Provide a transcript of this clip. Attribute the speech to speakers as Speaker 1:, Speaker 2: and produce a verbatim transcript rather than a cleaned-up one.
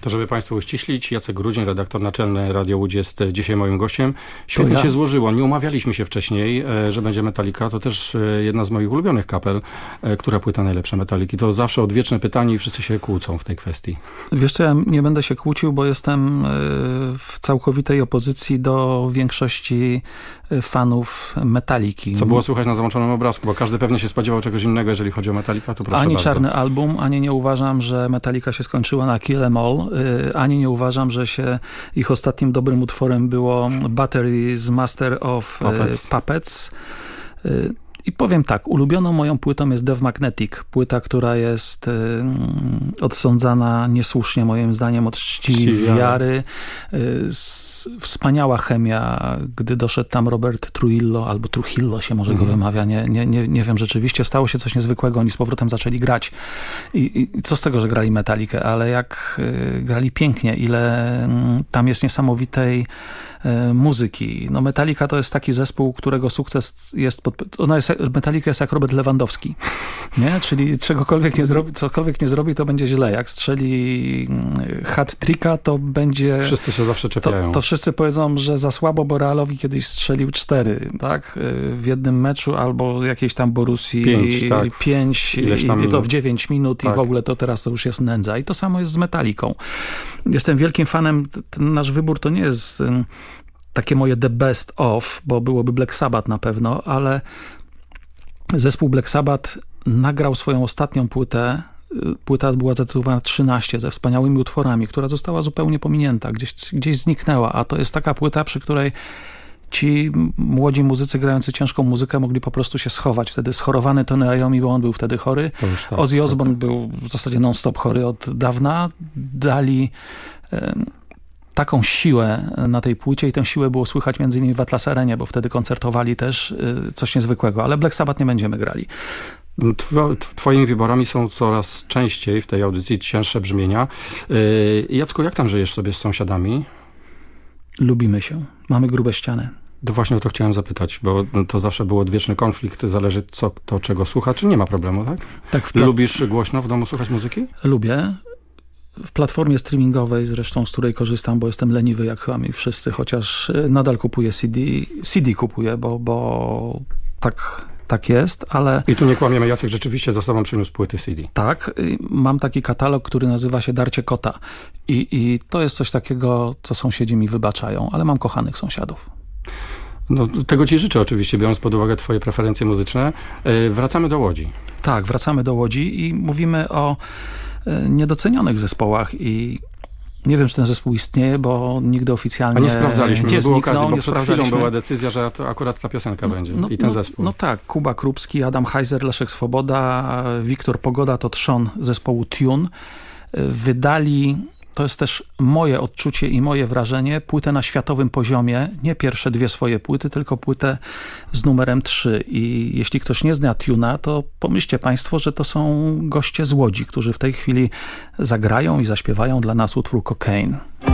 Speaker 1: To żeby Państwu uściślić, Jacek Grudzień, redaktor naczelny Radio Łódź, jest dzisiaj moim gościem. Świetnie ja. się złożyło. Nie umawialiśmy się wcześniej, że będzie Metallica. To też jedna z moich ulubionych kapel. Która płyta najlepsza Metalliki? To zawsze odwieczne pytanie i wszyscy się kłócą w tej kwestii.
Speaker 2: Wiesz co, ja nie będę się kłócił, bo jestem w całkowitej opozycji do większości fanów Metalliki.
Speaker 1: Co było słychać na załączonym obrazku, bo każdy pewnie się spodziewał czegoś innego, jeżeli chodzi o Metallica, to proszę
Speaker 2: Ani
Speaker 1: bardzo.
Speaker 2: czarny album, ani nie uważam, że Metallica się skończyła na Kill Em All, ani nie uważam, że się ich ostatnim dobrym utworem było Battery z Master of Puppets. Puppets. I powiem tak, ulubioną moją płytą jest Death Magnetic, płyta, która jest y, odsądzana niesłusznie moim zdaniem od czci i wiary. Y, s, wspaniała chemia, gdy doszedł tam Robert Trujillo, albo Trujillo się może mm. go wymawia, nie, nie, nie, nie wiem, rzeczywiście stało się coś niezwykłego, oni z powrotem zaczęli grać. I, i co z tego, że grali Metallicę, ale jak y, grali pięknie, ile y, tam jest niesamowitej y, muzyki. No Metallica to jest taki zespół, którego sukces jest, pod, ona jest Metallica jest jak Robert Lewandowski, nie? Czyli czegokolwiek nie zrobi, cokolwiek nie zrobi, to będzie źle. Jak strzeli hat-tricka, to będzie...
Speaker 1: Wszyscy się zawsze czepiają.
Speaker 2: To, to wszyscy powiedzą, że za słabo, bo Realowi kiedyś strzelił cztery, tak? W jednym meczu, albo jakiejś tam Borussii
Speaker 1: pięć, tak.
Speaker 2: pięć i,
Speaker 1: tam
Speaker 2: i to w dziewięć minut tak. I w ogóle to teraz to już jest nędza. I to samo jest z Metallicą. Jestem wielkim fanem, ten nasz wybór to nie jest takie moje the best of, bo byłoby Black Sabbath na pewno, ale zespół Black Sabbath nagrał swoją ostatnią płytę. Płyta była zatytułowana trzynaście ze wspaniałymi utworami, która została zupełnie pominięta, gdzieś, gdzieś zniknęła, a to jest taka płyta, przy której ci młodzi muzycy grający ciężką muzykę mogli po prostu się schować. Wtedy schorowany Tony Iommi, bo on był wtedy chory. Tak, Ozzy Osbourne tak. był w zasadzie non-stop chory od dawna. Dali e, taką siłę na tej płycie i tę siłę było słychać między innymi w Atlas Arenie, bo wtedy koncertowali też e, coś niezwykłego, ale Black Sabbath nie będziemy grali.
Speaker 1: Twoimi wyborami są coraz częściej w tej audycji cięższe brzmienia. Jacku, jak tam żyjesz sobie z sąsiadami?
Speaker 2: Lubimy się. Mamy grube ściany.
Speaker 1: To właśnie o to chciałem zapytać, bo to zawsze był odwieczny konflikt. Zależy co kto czego słucha, czy nie ma problemu, tak?
Speaker 2: Tak. Pla-
Speaker 1: Lubisz głośno w domu słuchać muzyki?
Speaker 2: Lubię. W platformie streamingowej, zresztą z której korzystam, bo jestem leniwy jak chyba mi wszyscy, chociaż nadal kupuję C D. C D kupuję, bo, bo tak... Tak jest, ale...
Speaker 1: I tu nie kłamiemy, Jacek rzeczywiście za sobą przyniósł płyty C D.
Speaker 2: Tak, mam taki katalog, który nazywa się Darcie Kota i, i to jest coś takiego, co sąsiedzi mi wybaczają, ale mam kochanych sąsiadów.
Speaker 1: No, tego ci życzę oczywiście, biorąc pod uwagę twoje preferencje muzyczne. Wracamy do Łodzi.
Speaker 2: Tak, wracamy do Łodzi i mówimy o niedocenionych zespołach i nie wiem, czy ten zespół istnieje, bo nigdy oficjalnie...
Speaker 1: A nie sprawdzaliśmy, nie, nie było okazji, bo
Speaker 2: nie
Speaker 1: przed chwilą była decyzja, że to akurat ta piosenka no, będzie no, i ten
Speaker 2: no,
Speaker 1: zespół.
Speaker 2: No tak, Kuba Krupski, Adam Heiser, Leszek Swoboda, Wiktor Pogoda to trzon zespołu Tune. Wydali, to jest też moje odczucie i moje wrażenie, płytę na światowym poziomie, nie pierwsze dwie swoje płyty, tylko płytę z numerem trzy. I jeśli ktoś nie zna Tune'a, to pomyślcie państwo, że to są goście z Łodzi, którzy w tej chwili zagrają i zaśpiewają dla nas utwór Cocaine.